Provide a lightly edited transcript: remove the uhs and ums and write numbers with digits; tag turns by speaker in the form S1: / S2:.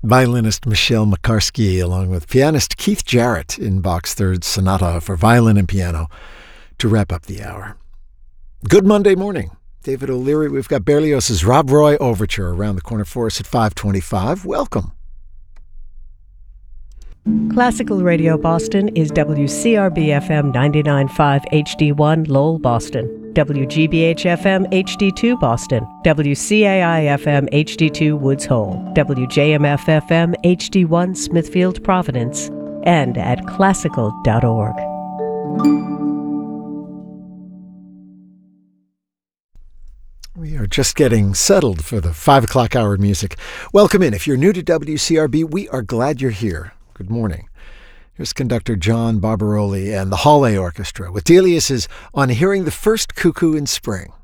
S1: Violinist Michelle Makarski along with pianist Keith Jarrett in Bach's Third Sonata for violin and piano to wrap up the hour. Good Monday morning. David O'Leary, we've got Berlioz's Rob Roy Overture around the corner for us at 5:25. Welcome.
S2: Classical Radio Boston is WCRB-FM 99.5 HD1 Lowell, Boston, WGBH-FM HD2 Boston, WCAI-FM HD2 Woods Hole, WJMF-FM HD1 Smithfield, Providence, and at classical.org.
S1: We are just getting settled for the 5 o'clock hour music. Welcome in. If you're new to WCRB, we are glad you're here. Good morning. Here's conductor John Barbaroli and the Hallé Orchestra with Delius's On Hearing the First Cuckoo in Spring.